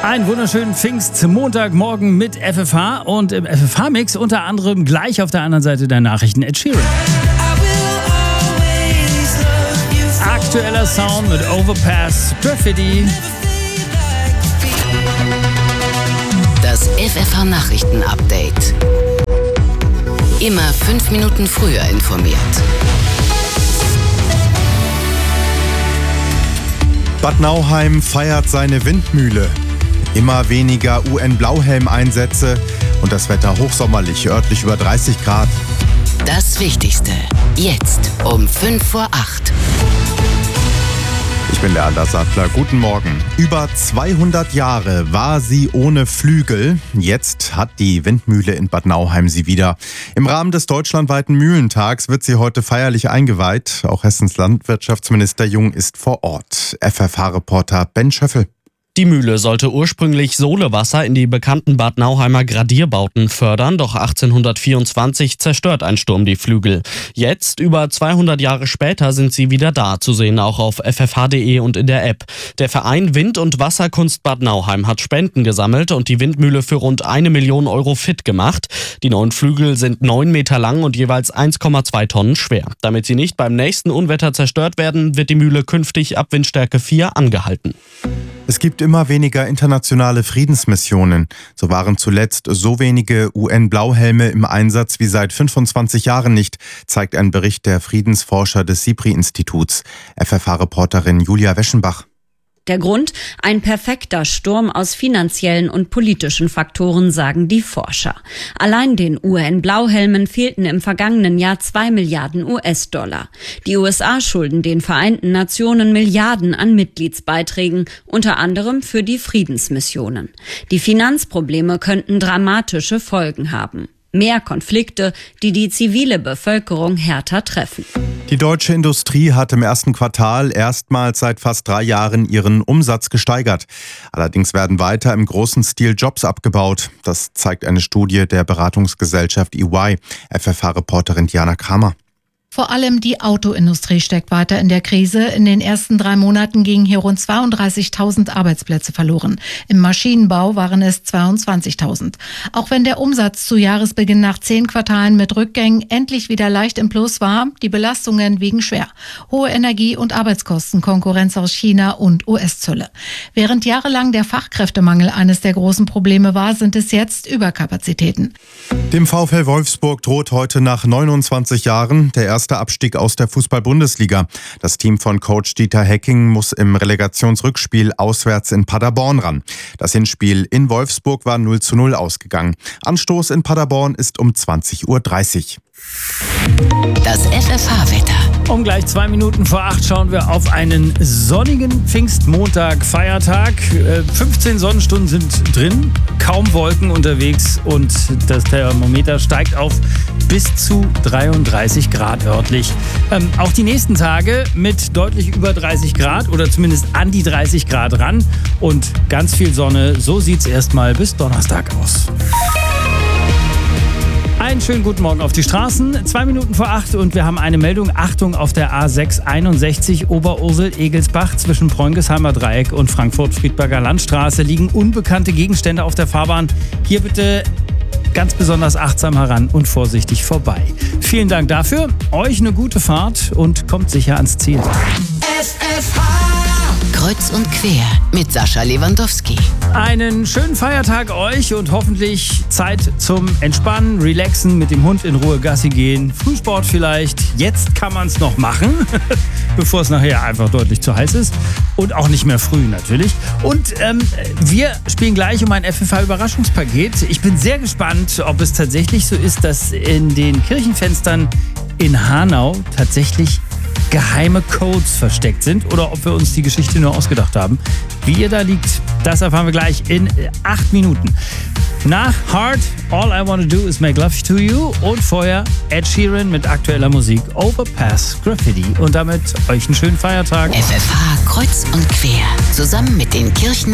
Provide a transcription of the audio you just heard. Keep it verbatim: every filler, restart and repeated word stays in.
Einen wunderschönen Pfingstmontagmorgen mit F F H und im F F H-Mix unter anderem gleich auf der anderen Seite der Nachrichten Ed Sheeran. Aktueller Sound mit Overpass, Graffiti. Das F F H-Nachrichten-Update. Immer fünf Minuten früher informiert. Bad Nauheim feiert seine Windmühle. Immer weniger U N-Blauhelm-Einsätze und das Wetter hochsommerlich, örtlich über dreißig Grad. Das Wichtigste, jetzt um fünf vor acht. Ich bin der Anders Sattler. Guten Morgen. Über zweihundert Jahre war sie ohne Flügel. Jetzt hat die Windmühle in Bad Nauheim sie wieder. Im Rahmen des deutschlandweiten Mühlentags wird sie heute feierlich eingeweiht. Auch Hessens Landwirtschaftsminister Jung ist vor Ort. F F H-Reporter Ben Schöffel. Die Mühle sollte ursprünglich Solewasser in die bekannten Bad Nauheimer Gradierbauten fördern, doch achtzehnhundertvierundzwanzig zerstört ein Sturm die Flügel. Jetzt, über zweihundert Jahre später, sind sie wieder da, zu sehen auch auf f f h punkt d e und in der App. Der Verein Wind- und Wasserkunst Bad Nauheim hat Spenden gesammelt und die Windmühle für rund eine Million Euro fit gemacht. Die neuen Flügel sind neun Meter lang und jeweils eins Komma zwei Tonnen schwer. Damit sie nicht beim nächsten Unwetter zerstört werden, wird die Mühle künftig ab Windstärke vier angehalten. Es gibt immer weniger internationale Friedensmissionen. So waren zuletzt so wenige U N-Blauhelme im Einsatz wie seit fünfundzwanzig Jahren nicht, zeigt ein Bericht der Friedensforscher des SIPRI-Instituts. F F H-Reporterin Julia Weschenbach. Der Grund? Ein perfekter Sturm aus finanziellen und politischen Faktoren, sagen die Forscher. Allein den U N-Blauhelmen fehlten im vergangenen Jahr zwei Milliarden U S-Dollar. Die U S A schulden den Vereinten Nationen Milliarden an Mitgliedsbeiträgen, unter anderem für die Friedensmissionen. Die Finanzprobleme könnten dramatische Folgen haben. Mehr Konflikte, die die zivile Bevölkerung härter treffen. Die deutsche Industrie hat im ersten Quartal erstmals seit fast drei Jahren ihren Umsatz gesteigert. Allerdings werden weiter im großen Stil Jobs abgebaut. Das zeigt eine Studie der Beratungsgesellschaft E Y. F F H-Reporterin Diana Kramer. Vor allem die Autoindustrie steckt weiter in der Krise. In den ersten drei Monaten gingen hier rund zweiunddreißigtausend Arbeitsplätze verloren. Im Maschinenbau waren es zweiundzwanzigtausend. Auch wenn der Umsatz zu Jahresbeginn nach zehn Quartalen mit Rückgängen endlich wieder leicht im Plus war, die Belastungen wiegen schwer. Hohe Energie- und Arbeitskosten, Konkurrenz aus China und U S-Zölle. Während jahrelang der Fachkräftemangel eines der großen Probleme war, sind es jetzt Überkapazitäten. Dem VfL Wolfsburg droht heute nach neunundzwanzig Jahren der erste Abstieg aus der Fußball-Bundesliga. Das Team von Coach Dieter Hecking muss im Relegationsrückspiel auswärts in Paderborn ran. Das Hinspiel in Wolfsburg war null zu null ausgegangen. Anstoß in Paderborn ist um zwanzig Uhr dreißig. Das F F H-Wetter. Um gleich zwei Minuten vor acht schauen wir auf einen sonnigen Pfingstmontag, Feiertag. fünfzehn Sonnenstunden sind drin, kaum Wolken unterwegs und das Thermometer steigt auf bis zu dreiunddreißig Grad örtlich. Ähm, auch die nächsten Tage mit deutlich über dreißig Grad oder zumindest an die dreißig Grad ran und ganz viel Sonne. So sieht's erstmal bis Donnerstag aus. Einen schönen guten Morgen auf die Straßen. Zwei Minuten vor acht und wir haben eine Meldung. Achtung auf der A sechs einundsechzig Oberursel-Egelsbach zwischen Preungesheimer Dreieck und Frankfurt-Friedberger Landstraße liegen unbekannte Gegenstände auf der Fahrbahn. Hier bitte ganz besonders achtsam heran und vorsichtig vorbei. Vielen Dank dafür. Euch eine gute Fahrt und kommt sicher ans Ziel. F F H Kreuz und quer mit Sascha Lewandowski. Einen schönen Feiertag euch und hoffentlich Zeit zum Entspannen, Relaxen, mit dem Hund in Ruhe Gassi gehen, Frühsport vielleicht. Jetzt kann man es noch machen, bevor es nachher einfach deutlich zu heiß ist und auch nicht mehr früh natürlich. Und ähm, wir spielen gleich um ein F F H-Überraschungspaket. Ich bin sehr gespannt, ob es tatsächlich so ist, dass in den Kirchenfenstern in Hanau tatsächlich geheime Codes versteckt sind oder ob wir uns die Geschichte nur ausgedacht haben. Wie ihr da liegt, das erfahren wir gleich in acht Minuten. Nach Heart, All I Wanna Do Is Make Love To You und vorher Ed Sheeran mit aktueller Musik Overpass Graffiti und damit euch einen schönen Feiertag. F F H Kreuz und quer, zusammen mit den Kirchen